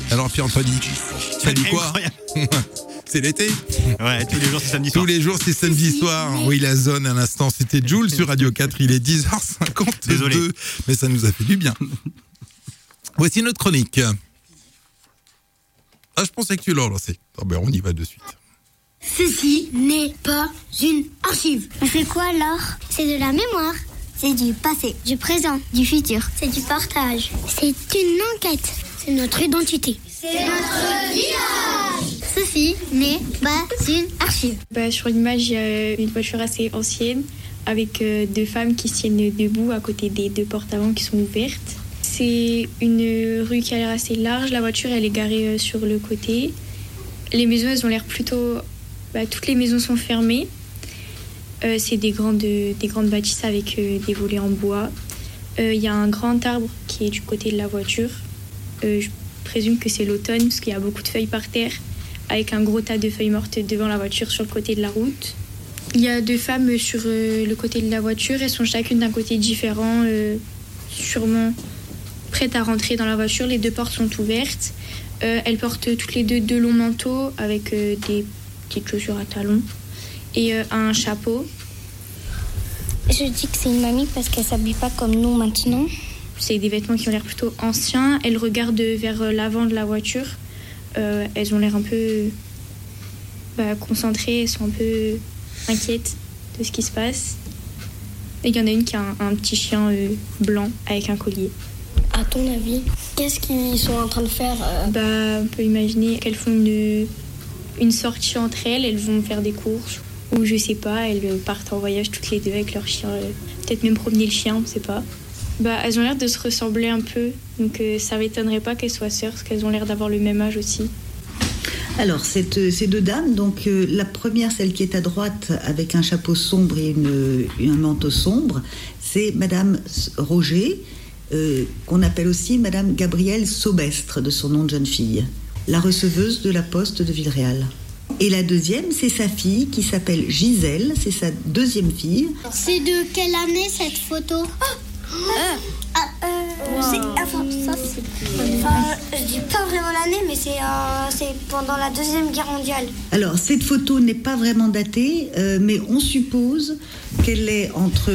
Alors Pierre-Antoine, ça dit quoi? C'est l'été. Ouais, tous les jours c'est samedi soir. Tous les jours c'est samedi soir. Oui, la zone à l'instant, c'était Jules sur Radio 4. Il est 10h52. Désolé. Mais ça nous a fait du bien. Voici notre chronique. Ah, je pensais que tu l'as lancé. Oh, ben, on y va de suite. Ceci n'est pas une archive. C'est quoi alors? C'est de la mémoire. C'est du passé, du présent, du futur. C'est du partage. C'est une enquête. C'est notre identité. C'est notre village. Ceci n'est pas une archive. Sur l'image, il y a une voiture assez ancienne avec deux femmes qui se tiennent debout à côté des deux portes avant qui sont ouvertes. C'est une rue qui a l'air assez large. La voiture, elle est garée sur le côté. Les maisons, elles ont l'air plutôt... toutes les maisons sont fermées. C'est des grandes bâtisses avec des volets en bois. Il y a un grand arbre qui est du côté de la voiture. Je présume que c'est l'automne parce qu'il y a beaucoup de feuilles par terre avec un gros tas de feuilles mortes devant la voiture sur le côté de la route. Il y a deux femmes sur le côté de la voiture. Elles sont chacune d'un côté différent, sûrement prêtes à rentrer dans la voiture. Les deux portes sont ouvertes. Elles portent toutes les deux longs manteaux avec des petites chaussures à talons et un chapeau. Je dis que c'est une mamie parce qu'elle s'habille pas comme nous maintenant. C'est des vêtements qui ont l'air plutôt anciens. Elles regardent vers l'avant de la voiture. Elles ont l'air un peu concentrées. Elles sont un peu inquiètes de ce qui se passe. Et il y en a une qui a un petit chien blanc avec un collier. À ton avis, qu'est-ce qu'ils sont en train de faire On peut imaginer qu'elles font une sortie entre elles. Elles vont faire des courses. Ou je sais pas, elles partent en voyage toutes les deux avec leur chien. Peut-être même promener le chien, on sait pas. Elles ont l'air de se ressembler un peu. Donc ça m'étonnerait pas qu'elles soient sœurs, parce qu'elles ont l'air d'avoir le même âge aussi. Alors, ces deux dames, donc la première, celle qui est à droite, avec un chapeau sombre et un manteau sombre, c'est Madame Roger, qu'on appelle aussi Madame Gabrielle Saubestre, de son nom de jeune fille, la receveuse de la poste de Villeréal. Et la deuxième, c'est sa fille, qui s'appelle Gisèle, c'est sa deuxième fille. C'est de quelle année cette photo? Je dis pas vraiment l'année, mais c'est pendant la Deuxième Guerre mondiale. Alors, cette photo n'est pas vraiment datée, mais on suppose qu'elle est entre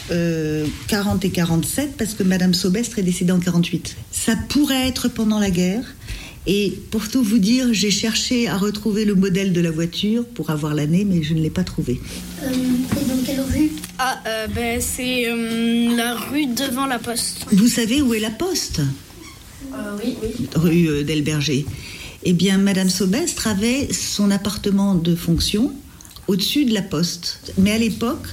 40 et 47, parce que Madame Saubestre est décédée en 48. Ça pourrait être pendant la guerre. Et pour tout vous dire, j'ai cherché à retrouver le modèle de la voiture pour avoir l'année, mais je ne l'ai pas trouvé. C'est dans quelle rue? C'est la rue devant la poste. Vous savez où est la poste? Oui. Rue d'Elberger. Eh bien, Madame Saubestre avait son appartement de fonction au-dessus de la poste. Mais à l'époque,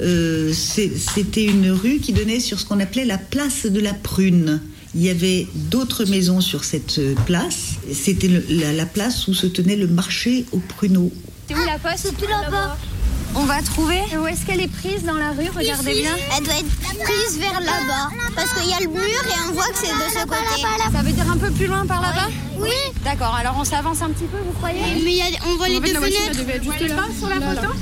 c'était une rue qui donnait sur ce qu'on appelait la place de la Prune. Il y avait d'autres maisons sur cette place. C'était la place où se tenait le marché aux pruneaux. C'est où la poste? C'est tout là-bas. On va trouver. Où est-ce qu'elle est prise dans la rue? Regardez bien. Elle doit être prise vers là-bas. Parce qu'il y a le mur et on voit que c'est de ce côté. Ça veut dire un peu plus loin par là-bas? Oui. D'accord, alors on s'avance un petit peu, vous croyez? Mais on voit les deux la voiture, fenêtres. elle devait être juste là, sur la photo?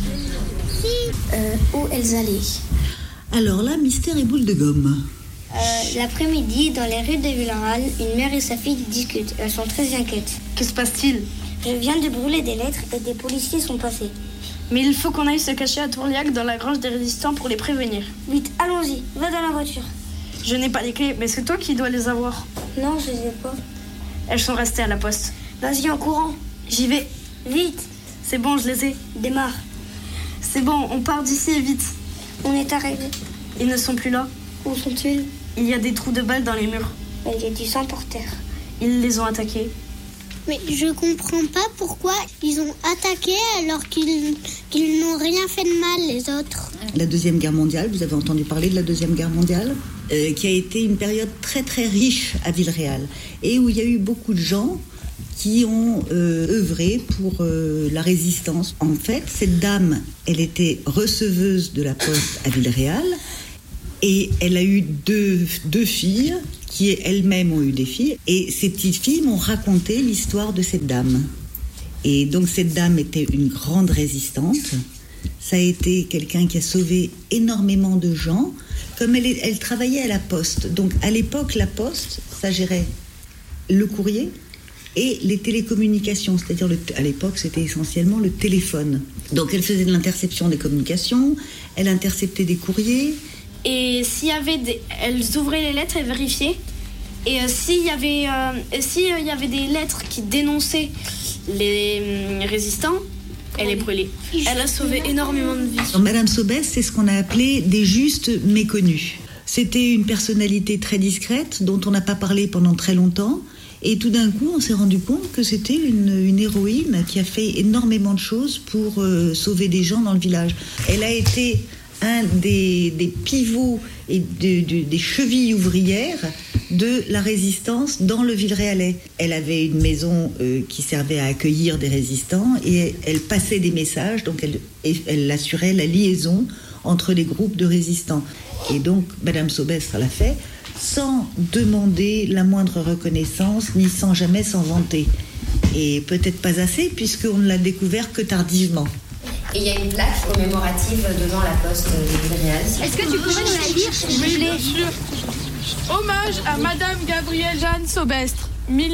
Où elles allaient? Alors là, mystère et boule de gomme. L'après-midi, dans les rues de Villeréal, une mère et sa fille discutent. Elles sont très inquiètes. Que se passe-t-il? Je viens de brûler des lettres et des policiers sont passés. Mais il faut qu'on aille se cacher à Tourliac dans la grange des résistants pour les prévenir. Vite, allons-y, va dans la voiture. Je n'ai pas les clés, mais c'est toi qui dois les avoir. Non, je les ai pas. Elles sont restées à la poste. Vas-y, en courant. J'y vais. Vite. C'est bon, je les ai. Démarre. C'est bon, on part d'ici et vite. On est arrivé. Ils ne sont plus là. Où sont-ils? Il y a des trous de balles dans les murs. Il y a du sang par terre. Ils les ont attaqués. Mais je comprends pas pourquoi ils ont attaqué alors qu'ils n'ont rien fait de mal, les autres. La Deuxième Guerre mondiale, vous avez entendu parler de la Deuxième Guerre mondiale, qui a été une période très très riche à Villeréal et où il y a eu beaucoup de gens qui ont œuvré pour la résistance. En fait, cette dame, elle était receveuse de la poste à Villeréal et elle a eu deux filles qui elles-mêmes ont eu des filles. Et ces petites filles m'ont raconté l'histoire de cette dame. Et donc cette dame était une grande résistante. Ça a été quelqu'un qui a sauvé énormément de gens. Comme elle travaillait à la poste. Donc à l'époque, la poste, ça gérait le courrier, et les télécommunications, c'est-à-dire à l'époque c'était essentiellement le téléphone. Donc elle faisait de l'interception des communications, elle interceptait des courriers. Et s'il y avait elles ouvraient les lettres et vérifiaient. Et s'il y avait des lettres qui dénonçaient les résistants, elle les brûlait. Elle a sauvé énormément de vies. Donc, Madame Sobès, c'est ce qu'on a appelé des justes méconnus. C'était une personnalité très discrète dont on n'a pas parlé pendant très longtemps. Et tout d'un coup, on s'est rendu compte que c'était une héroïne qui a fait énormément de choses pour sauver des gens dans le village. Elle a été un des pivots et des chevilles ouvrières de la résistance dans le Villeréalais. Elle avait une maison qui servait à accueillir des résistants et elle passait des messages, donc elle assurait la liaison entre les groupes de résistants. Et donc, Madame Sobestre l'a fait sans demander la moindre reconnaissance, ni sans jamais s'en vanter. Et peut-être pas assez, puisqu'on ne l'a découvert que tardivement. Et il y a une plaque commémorative devant la poste de Villeréal. Est-ce que tu pourrais nous la lire, s'il vous plaît ? Oui, bien sûr. Hommage à Madame Gabrielle Jeanne Sobestre,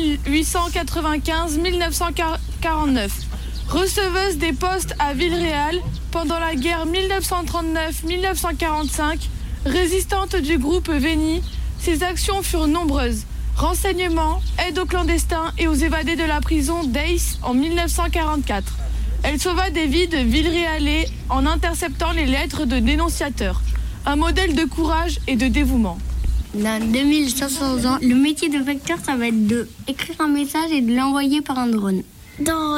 1895-1949. Receveuse des postes à Villeréal pendant la guerre 1939-1945, résistante du groupe Vény, ses actions furent nombreuses. Renseignements, aide aux clandestins et aux évadés de la prison d'Aix en 1944. Elle sauva des vies de Villeréalais en interceptant les lettres de dénonciateurs. Un modèle de courage et de dévouement. Dans 2500 ans, le métier de facteur, ça va être d'écrire un message et de l'envoyer par un drone. Dans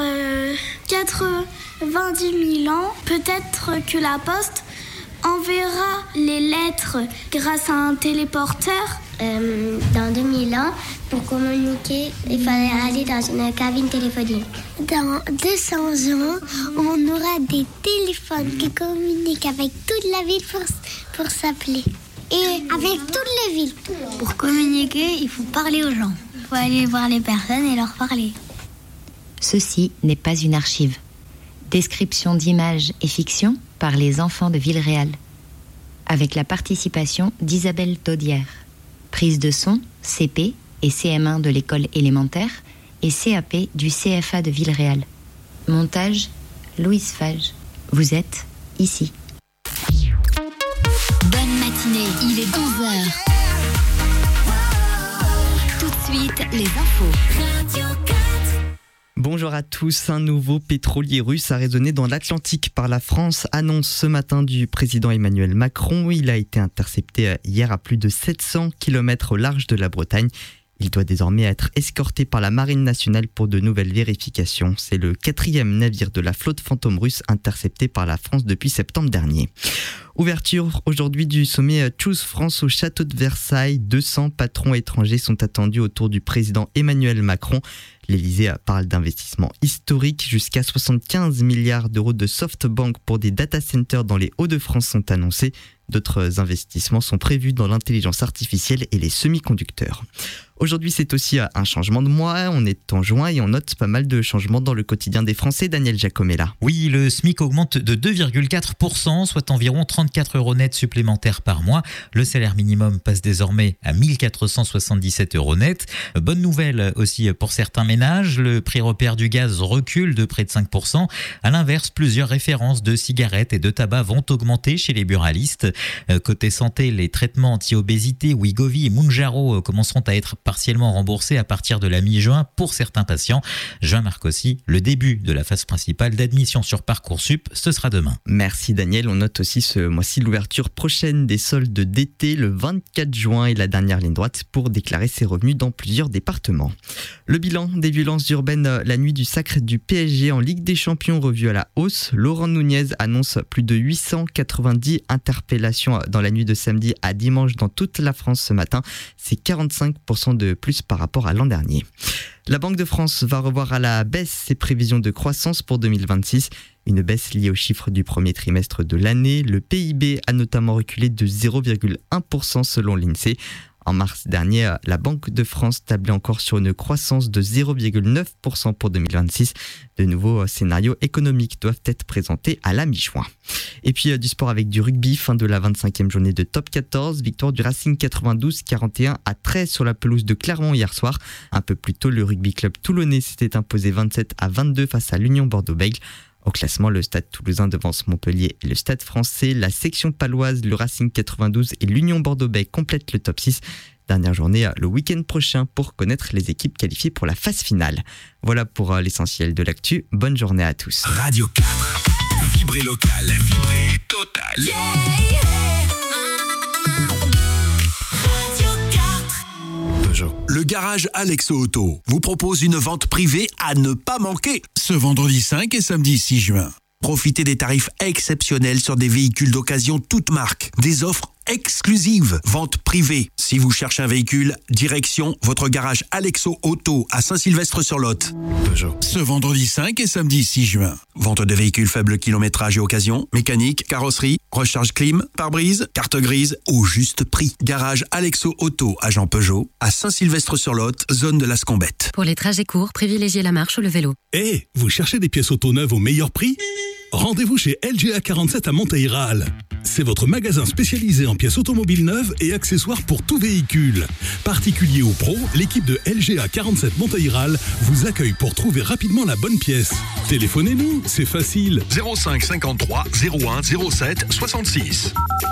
90 000 ans, peut-être que la poste enverra les lettres grâce à un téléporteur. Dans 2000 ans, pour communiquer, il fallait aller dans une cabine téléphonique. Dans 200 ans, on aura des téléphones qui communiquent avec toute la ville pour s'appeler. Et avec toutes les villes. Pour communiquer, il faut parler aux gens. Il faut aller voir les personnes et leur parler. Ceci n'est pas une archive. Description d'images et fiction par les enfants de Villeréal. Avec la participation d'Isabelle Taudière. Prise de son, CP et CM1 de l'école élémentaire et CAP du CFA de Villeréal. Montage, Louise Fage. Vous êtes ici. Bonne matinée, il est 11h. Tout de suite, les infos. Bonjour à tous, un nouveau pétrolier russe a résonné dans l'Atlantique par la France, annonce ce matin du président Emmanuel Macron. Il a été intercepté hier à plus de 700 km au large de la Bretagne. Il doit désormais être escorté par la Marine nationale pour de nouvelles vérifications. C'est le 4e navire de la flotte fantôme russe intercepté par la France depuis septembre dernier. Ouverture aujourd'hui du sommet Choose France au château de Versailles. 200 patrons étrangers sont attendus autour du président Emmanuel Macron. L'Elysée parle d'investissements historiques. Jusqu'à 75 milliards d'euros de SoftBank pour des data centers dans les Hauts-de-France sont annoncés. D'autres investissements sont prévus dans l'intelligence artificielle et les semi-conducteurs. Aujourd'hui, c'est aussi un changement de mois. On est en juin et on note pas mal de changements dans le quotidien des Français. Daniel Giacomella. Oui, le SMIC augmente de 2,4%, soit environ 34 € net supplémentaires par mois. Le salaire minimum passe désormais à 1477 € net. Bonne nouvelle aussi pour certains ménages. Le prix repère du gaz recule de près de 5%. À l'inverse, plusieurs références de cigarettes et de tabac vont augmenter chez les buralistes. Côté santé, les traitements anti-obésité, Wegovy et Mounjaro commenceront à être partiellement remboursés à partir de la mi-juin pour certains patients. Juin marque aussi le début de la phase principale d'admission sur Parcoursup. Ce sera demain. Merci Daniel. On note aussi ce mois-ci l'ouverture prochaine des soldes d'été le 24 juin et la dernière ligne droite pour déclarer ses revenus dans plusieurs départements. Le bilan des violences urbaines la nuit du sacre du PSG en Ligue des Champions revu à la hausse. Laurent Nunez annonce plus de 890 interpellations dans la nuit de samedi à dimanche dans toute la France ce matin. C'est 45% de plus par rapport à l'an dernier. La Banque de France va revoir à la baisse ses prévisions de croissance pour 2026. Une baisse liée aux chiffres du premier trimestre de l'année. Le PIB a notamment reculé de 0,1% selon l'INSEE. En mars dernier, la Banque de France tablait encore sur une croissance de 0,9% pour 2026. De nouveaux scénarios économiques doivent être présentés à la mi-juin. Et puis du sport avec du rugby, fin de la 25e journée de top 14, victoire du Racing 92-41 à 13 sur la pelouse de Clermont hier soir. Un peu plus tôt, le rugby club toulonnais s'était imposé 27-22 face à l'Union Bordeaux-Bègles. Au classement, le Stade Toulousain devance Montpellier et le Stade Français. La section paloise, le Racing 92 et l'Union Bordeaux-Bègles complètent le top 6. Dernière journée le week-end prochain pour connaître les équipes qualifiées pour la phase finale. Voilà pour l'essentiel de l'actu. Bonne journée à tous. Radio 4, vibrez local, vibrez total. Yeah, yeah. Le garage Alexo Auto vous propose une vente privée à ne pas manquer ce vendredi 5 et samedi 6 juin. Profitez des tarifs exceptionnels sur des véhicules d'occasion toutes marques, des offres exclusives, vente privée. Si vous cherchez un véhicule, direction votre garage Alexo Auto à Saint-Sylvestre-sur-Lot. Ce vendredi 5 et samedi 6 juin. Vente de véhicules faible kilométrage et occasion, mécanique, carrosserie, recharge clim, pare-brise, carte grise, au juste prix. Garage Alexo Auto à Jean Peugeot, à Saint-Sylvestre-sur-Lot, zone de la Scombette. Pour les trajets courts, privilégiez la marche ou le vélo. Vous cherchez des pièces auto neuves au meilleur prix ? Rendez-vous chez LGA 47 à Monteyrhal. C'est votre magasin spécialisé en pièces automobiles neuves et accessoires pour tout véhicule. Particulier ou pro, l'équipe de LGA 47 Monteyrhal vous accueille pour trouver rapidement la bonne pièce. Téléphonez-nous, c'est facile. 05 53 01 07 66.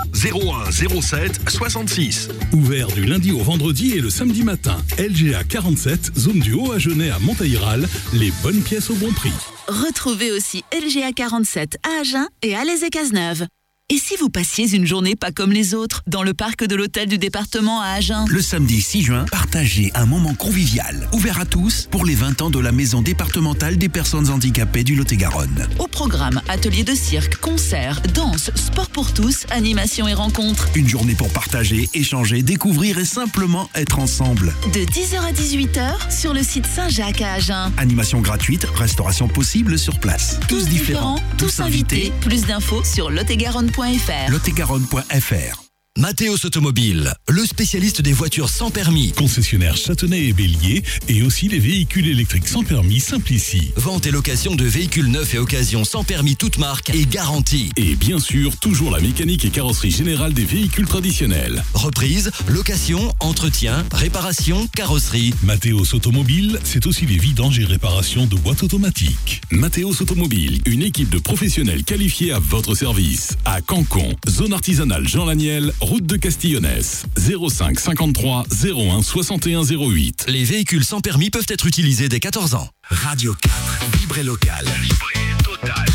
01 07 66. Ouvert du lundi au vendredi et le samedi matin. LGA 47, zone du Haut-Agenais à Monteyrhal, les bonnes pièces au bon prix. Retrouvez aussi LGA 47 à Agen et à Alès-et-Cazeneuve. Et si vous passiez une journée pas comme les autres, dans le parc de l'hôtel du département à Agen ? Le samedi 6 juin, partagez un moment convivial, ouvert à tous pour les 20 ans de la maison départementale des personnes handicapées du Lot-et-Garonne. Au programme, ateliers de cirque, concerts, danse, sport pour tous, animation et rencontres. Une journée pour partager, échanger, découvrir et simplement être ensemble. De 10h à 18h sur le site Saint-Jacques à Agen. Animation gratuite, restauration possible sur place. Tous différents, tous invités. Plus d'infos sur Lot-et-Garonne.fr. Lot-et-Garonne.fr. Mathéos Automobile, le spécialiste des voitures sans permis. Concessionnaire Châtenay et Bélier et aussi les véhicules électriques sans permis Simplici. Vente et location de véhicules neufs et occasion sans permis toute marque et garantie. Et bien sûr, toujours la mécanique et carrosserie générale des véhicules traditionnels. Reprise, location, entretien, réparation, carrosserie. Mathéos Automobile, c'est aussi les vidanges et réparations de boîtes automatiques. Mathéos Automobile, une équipe de professionnels qualifiés à votre service. À Cancon, zone artisanale Jean Laniel, route de Castillonnès, 05 53 01 61 08. Les véhicules sans permis peuvent être utilisés dès 14 ans. Radio 4, vibrez local, vibrez total.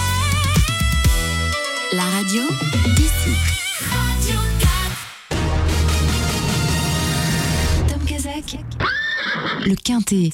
La radio d'ici. Radio 4. Tom Kazak. Le Quintet.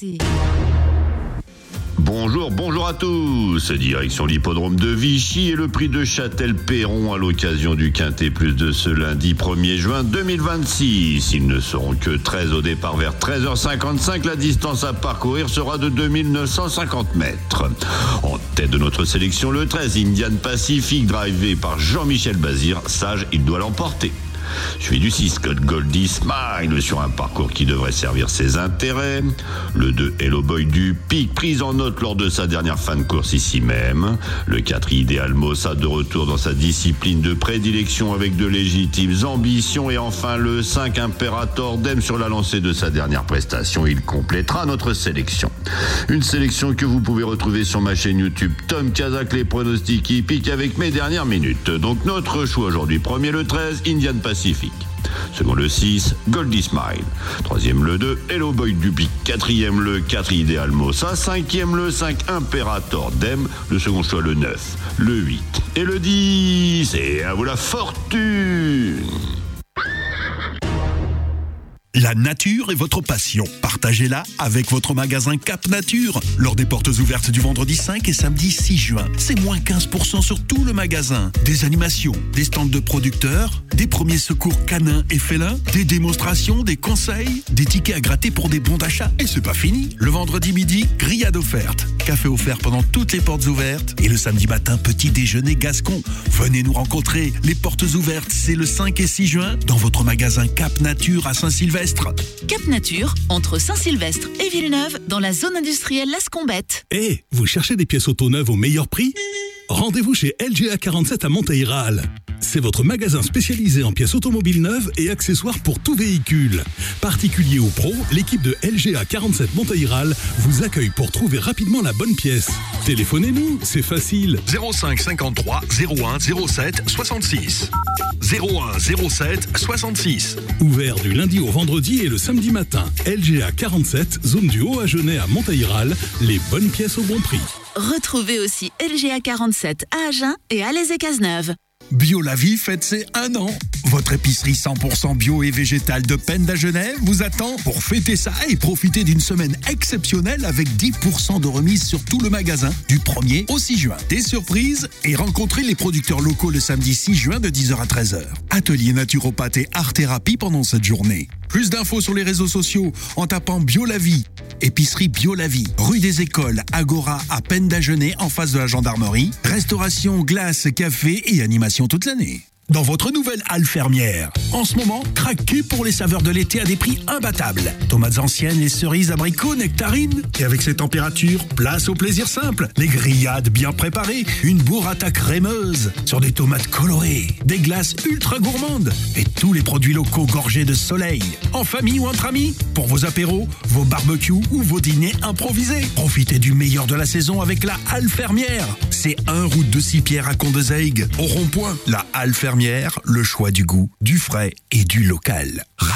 Bonjour à tous. Direction l'hippodrome de Vichy et le prix de Châtel-Perron à l'occasion du Quintet Plus de ce lundi 1er juin 2026. Ils ne seront que 13 au départ vers 13h55. La distance à parcourir sera de 2950 mètres. En tête de notre sélection, le 13, Indian Pacific, drivé par Jean-Michel Bazir. Sage, il doit l'emporter. Suivi du 6, Goldie Smile sur un parcours qui devrait servir ses intérêts. Le 2, Hello Boy du Pic, prise en note lors de sa dernière fin de course ici même. Le 4, Ideal Mossa, de retour dans sa discipline de prédilection avec de légitimes ambitions. Et enfin le 5, Imperator Dem sur la lancée de sa dernière prestation. Il complétera notre sélection. Une sélection que vous pouvez retrouver sur ma chaîne YouTube Tom Kazak, les pronostics hippiques avec mes dernières minutes. Donc notre choix aujourd'hui, premier le 13, Indian Pacific. Second le 6, Goldie Smile. Troisième le 2, Hello Boy du Pic. Quatrième le 4, Ideal Mossa. Cinquième le 5, Imperator Dem. Le second choix le 9, le 8 et le 10. Et à vous la fortune! La nature est votre passion. Partagez-la avec votre magasin Cap Nature lors des portes ouvertes du vendredi 5 et samedi 6 juin. C'est moins 15% sur tout le magasin. Des animations, des stands de producteurs, des premiers secours canins et félins, des démonstrations, des conseils, des tickets à gratter pour des bons d'achat. Et c'est pas fini. Le vendredi midi, grillade offerte. café offert pendant toutes les portes ouvertes. Et le samedi matin, petit déjeuner gascon. Venez nous rencontrer. Les portes ouvertes, c'est le 5 et 6 juin dans votre magasin Cap Nature à Saint-Sylvestre. Cap Nature, entre Saint-Sylvestre et Villeneuve, dans la zone industrielle Las Combettes. Vous cherchez des pièces auto neuves au meilleur prix ? Rendez-vous chez LGA 47 à Monteil-Ral. C'est votre magasin spécialisé en pièces automobiles neuves et accessoires pour tout véhicule. Particulier ou pro, l'équipe de LGA 47 Monteil-Ral vous accueille pour trouver rapidement la bonne pièce. Téléphonez-nous, c'est facile. 05 53 01 07 66. 01 07 66. Ouvert du lundi au vendredi et le samedi matin. LGA 47, zone du Haut-Agenais à Monteil-Ral. Les bonnes pièces au bon prix. Retrouvez aussi LGA 47 à Agen et Alès-et-Cazeneuve. Bio la vie fête ses 1 an. Votre épicerie 100% bio et végétale de Pennes à Genève vous attend pour fêter ça et profiter d'une semaine exceptionnelle avec 10% de remise sur tout le magasin du 1er au 6 juin. Des surprises et rencontrez les producteurs locaux le samedi 6 juin de 10h à 13h. Atelier naturopathe et art-thérapie pendant cette journée. Plus d'infos sur les réseaux sociaux en tapant Bio la vie. Épicerie Bio la vie, rue des Écoles, Agora à Pennes d'Agenais en face de la gendarmerie. Restauration, glace, café et animation toute l'année. Dans votre nouvelle halle fermière. En ce moment, craquez pour les saveurs de l'été à des prix imbattables. Tomates anciennes, les cerises, abricots, nectarines. Et avec ces températures, place au plaisir simple. Les grillades bien préparées, une burrata crémeuse sur des tomates colorées, des glaces ultra gourmandes et tous les produits locaux gorgés de soleil. En famille ou entre amis, pour vos apéros, vos barbecues ou vos dîners improvisés. Profitez du meilleur de la saison avec la halle fermière. C'est 1 route de Sipierre à Condezaigue. Au rond-point, la halle fermière, le choix du goût, du frais et du local.